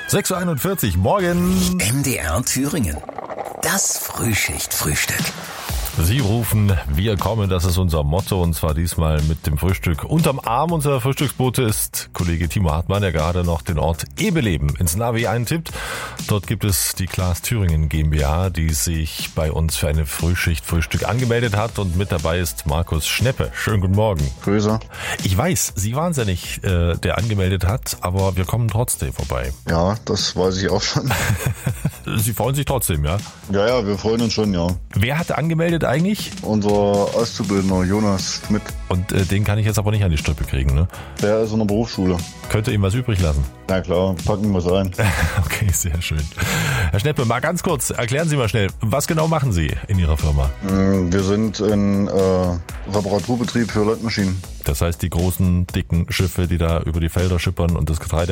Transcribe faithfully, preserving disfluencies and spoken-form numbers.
sechs Uhr einundvierzig, morgen. M D R Thüringen. Das Frühschicht-Frühstück. Sie rufen, wir kommen, das ist unser Motto, und zwar diesmal mit dem Frühstück unterm Arm. Unser Frühstücksbote ist Kollege Timo Hartmann, der gerade noch den Ort Ebeleben ins Navi eintippt. Dort gibt es die Class Thüringen GmbH, die sich bei uns für eine Frühschicht-Frühstück angemeldet hat, und mit dabei ist Markus Schneppe. Schönen guten Morgen. Grüße. Ich weiß, Sie waren es ja nicht, äh, der angemeldet hat, aber wir kommen trotzdem vorbei. Ja, das weiß ich auch schon. Sie freuen sich trotzdem, ja? Ja, ja, wir freuen uns schon, ja. Wer hat angemeldet eigentlich? Unser Auszubildender Jonas Schmidt. Und äh, den kann ich jetzt aber nicht an die Strippe kriegen, ne? Der ist in der Berufsschule. Könnte ihm was übrig lassen? Na klar, packen wir es ein. Okay, sehr schön. Herr Schneppe, mal ganz kurz, erklären Sie mal schnell, was genau machen Sie in Ihrer Firma? Wir sind ein äh, Reparaturbetrieb für Landmaschinen. Das heißt, die großen, dicken Schiffe, die da über die Felder schippern und das Getreide